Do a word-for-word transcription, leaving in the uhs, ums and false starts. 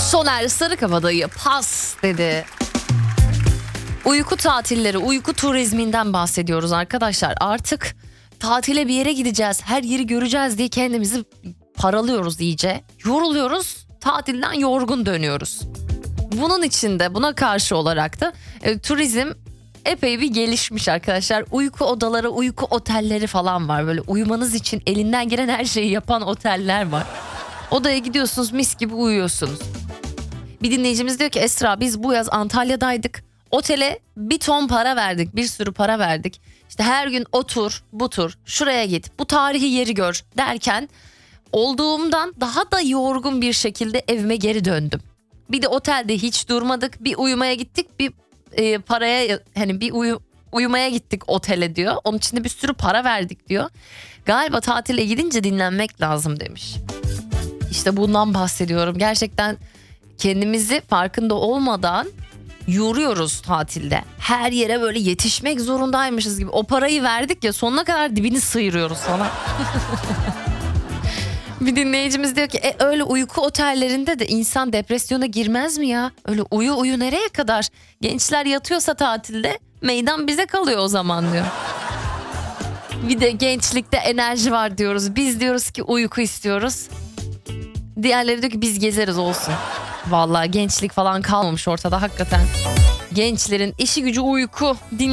Soner Sarıkabadayı pas dedi. Uyku tatilleri, uyku turizminden bahsediyoruz arkadaşlar. Artık tatile bir yere gideceğiz, her yeri göreceğiz diye kendimizi paralıyoruz iyice. Yoruluyoruz, tatilden yorgun dönüyoruz. Bunun için de buna karşı olarak da e, turizm epey bir gelişmiş arkadaşlar. Uyku odaları, uyku otelleri falan var. Böyle uyumanız için elinden gelen her şeyi yapan oteller var. Odaya gidiyorsunuz, mis gibi uyuyorsunuz. Bir dinleyicimiz diyor ki Esra, biz bu yaz Antalya'daydık. Otele bir ton para verdik, bir sürü para verdik. İşte her gün otur, bu tur, şuraya git, bu tarihi yeri gör derken olduğumdan daha da yorgun bir şekilde evime geri döndüm. Bir de otelde hiç durmadık, bir uyumaya gittik, bir e, paraya hani bir uyu, uyumaya gittik otele diyor. Onun için de bir sürü para verdik diyor. Galiba tatile gidince dinlenmek lazım demiş. İşte bundan bahsediyorum. Gerçekten kendimizi farkında olmadan yoruyoruz tatilde. Her yere böyle yetişmek zorundaymışız gibi. O parayı verdik ya, sonuna kadar dibini sıyırıyoruz falan. Bir dinleyicimiz diyor ki e, öyle uyku otellerinde de insan depresyona girmez mi ya? Öyle uyu uyu nereye kadar? Gençler yatıyorsa tatilde meydan bize kalıyor o zaman diyor. Bir de gençlikte enerji var diyoruz. Biz diyoruz ki uyku istiyoruz. Diğerleri diyor ki biz gezeriz olsun. Vallahi gençlik falan kalmamış ortada hakikaten. Gençlerin işi gücü uyku. Din